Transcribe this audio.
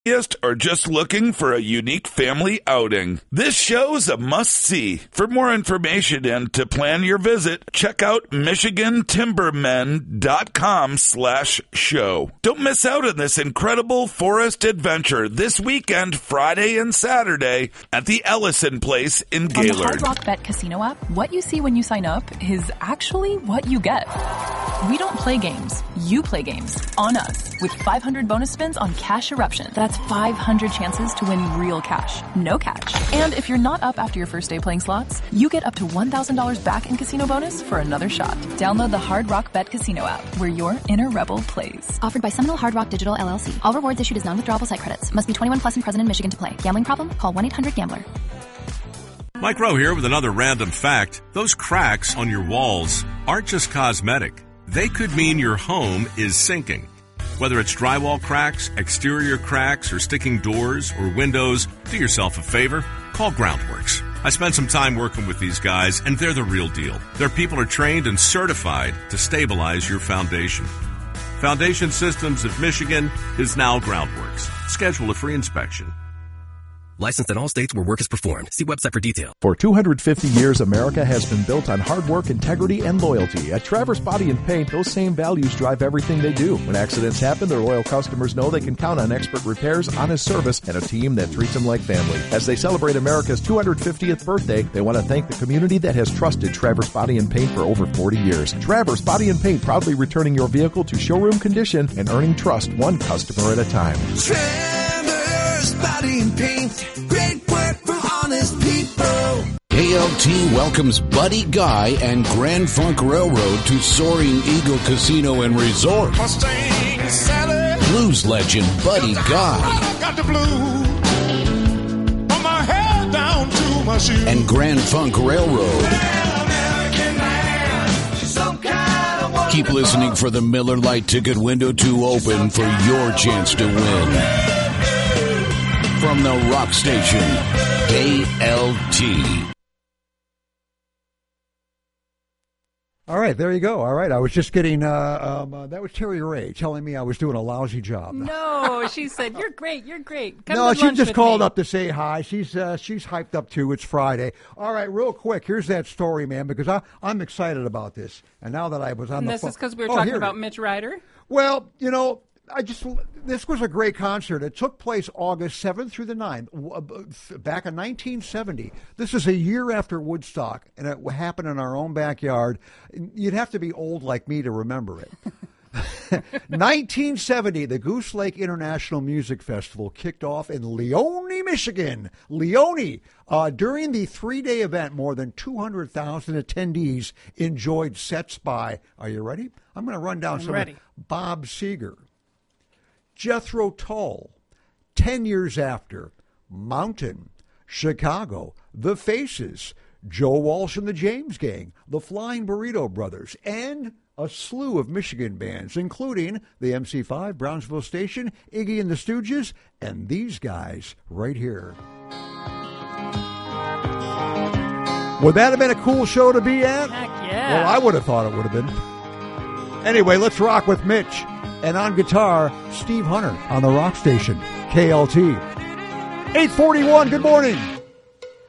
or just looking for a unique family outing, this show's a must-see. For more information and to plan your visit, check out MichiganTimbermen.com/show. Don't miss out on this incredible forest adventure this weekend, Friday and Saturday, at the Ellison Place in Gaylord. On the Hard Rock Bet Casino app, what you see when you sign up is actually what you get. We don't play games. You play games on us with 500 bonus spins on Cash Eruption. That's 500 chances to win real cash. No catch. And if you're not up after your first day playing slots, you get up to $1,000 back in casino bonus for another shot. Download the Hard Rock Bet Casino app, where your inner rebel plays. Offered by Seminole Hard Rock Digital LLC. All rewards issued as non-withdrawable site credits. Must be 21 plus and present in Michigan to play. Gambling problem? Call 1-800-GAMBLER. Mike Rowe here with another random fact. Those cracks on your walls aren't just cosmetic. They could mean your home is sinking. Whether it's drywall cracks, exterior cracks, or sticking doors or windows, do yourself a favor. Call Groundworks. I spent some time working with these guys, and they're the real deal. Their people are trained and certified to stabilize your foundation. Foundation Systems of Michigan is now Groundworks. Schedule a free inspection. Licensed in all states where work is performed. See website for detail. For 250 years, America has been built on hard work, integrity, and loyalty. At Travers Body and Paint, those same values drive everything they do. When accidents happen, their loyal customers know they can count on expert repairs, honest service, and a team that treats them like family. As they celebrate America's 250th birthday, they want to thank the community that has trusted Travers Body and Paint for over 40 years. Travers Body and Paint, proudly returning your vehicle to showroom condition and earning trust one customer at a time. Travers Body and Paint, great work for honest people. KLT welcomes Buddy Guy and Grand Funk Railroad to Soaring Eagle Casino and Resort. Mustang Sally, Blues legend Buddy Guy. Got the blues from my head down to my shoes. And Grand Funk Railroad. Keep listening for the Miller Lite ticket window to open for your chance to win. From the rock station, KLT. All right, there you go. All right, I was just getting, that was Terry Ray telling me I was doing a lousy job. No, she said, you're great. Come no, to she lunch just with called me. up to say hi. She's hyped up too. It's Friday. All right, real quick, here's that story, man, because I'm excited about this. And now that I was on And the this phone. is because we were talking about Mitch Ryder? Well, you know, this was a great concert. It took place August 7th through the 9th, back in 1970. This is a year after Woodstock, and it happened in our own backyard. You'd have to be old like me to remember it. 1970, the Goose Lake International Music Festival kicked off in Leone, Michigan. Leone. During the 3-day event, more than 200,000 attendees enjoyed sets by, are you ready? I'm going to run down some. Ready. Bob Seger, Jethro Tull, 10 Years After, Mountain, Chicago, The Faces, Joe Walsh and the James Gang, the Flying Burrito Brothers, and a slew of Michigan bands, including the MC5, Brownsville Station, Iggy and the Stooges, and these guys right here. Would that have been a cool show to be at? Heck yeah. Well, I would have thought it would have been. Anyway, let's rock with Mitch. And on guitar, Steve Hunter on the rock station, KLT. 841, good morning.